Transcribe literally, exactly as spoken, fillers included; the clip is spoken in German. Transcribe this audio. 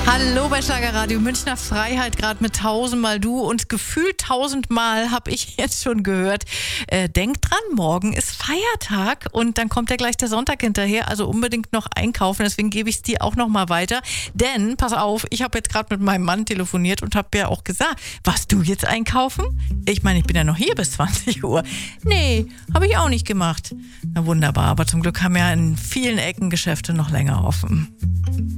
Hallo bei Schlagerradio Münchner Freiheit, gerade mit tausendmal du und gefühlt tausendmal habe ich jetzt schon gehört. Äh, denk dran, morgen ist Feiertag und dann kommt ja gleich der Sonntag hinterher, also unbedingt noch einkaufen, deswegen gebe ich es dir auch noch mal weiter. Denn, pass auf, ich habe jetzt gerade mit meinem Mann telefoniert und habe ja auch gesagt, warst du jetzt einkaufen? Ich meine, ich bin ja noch hier bis zwanzig Uhr. Nee, habe ich auch nicht gemacht. Na wunderbar, aber zum Glück haben ja in vielen Ecken Geschäfte noch länger offen.